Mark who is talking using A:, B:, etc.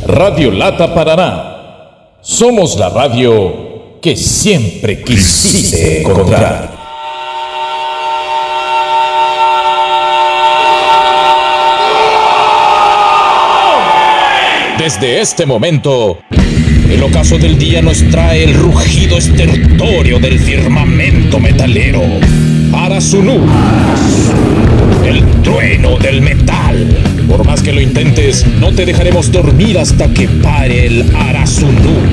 A: Radio Lata Paraná. Somos la radio que siempre quisiste encontrar. Desde este momento, el ocaso del día nos trae el rugido estertorio del firmamento metalero. Arasunú, el trueno del metal. Por más que lo intentes, no te dejaremos dormir hasta que pare el Arasunú.